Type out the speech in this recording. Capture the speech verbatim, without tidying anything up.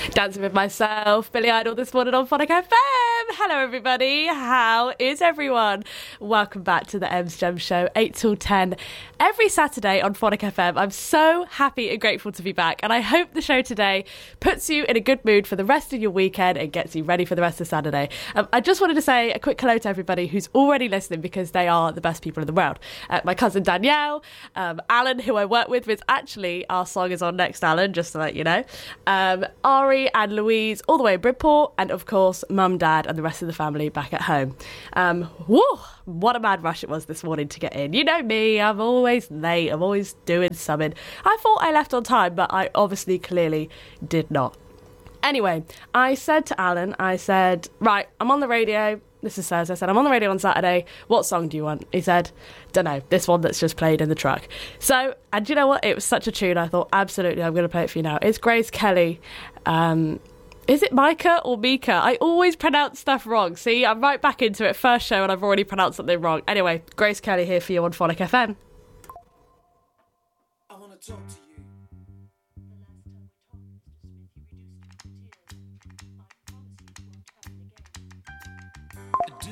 Dancing with myself, Billy Idol this morning on Phonic F M. Hello everybody, how is everyone? Welcome back to the M's Gem Show, eight till ten, every Saturday on Phonic F M. I'm so happy and grateful to be back, and I hope the show today puts you in a good mood for the rest of your weekend and gets you ready for the rest of Saturday. Um, I just wanted to say a quick hello to everybody who's already listening, because they are the best people in the world. Uh, my cousin Danielle, um, Alan, who I work with, with actually our song is on next, Alan, just to let you know. Um, Ari and Louise, all the way in Bridport, and of course, Mum, Dad, and the rest of the family back at home. Um, woo, what a mad rush it was this morning to get in. You know me, I'm always late, I'm always doing something. I thought I left on time, but I obviously clearly did not. Anyway, I said to Alan, I said, right, I'm on the radio. This is Thursday. I said, I'm on the radio on Saturday. What song do you want? He said, don't know, this one that's just played in the truck. So, and do you know what? It was such a tune. I thought, absolutely, I'm going to play it for you now. It's Grace Kelly. Um, is it Micah or Mika? I always pronounce stuff wrong. See, I'm right back into it. First show and I've already pronounced something wrong. Anyway, Grace Kelly here for you on Phonic F M. I want to talk to you.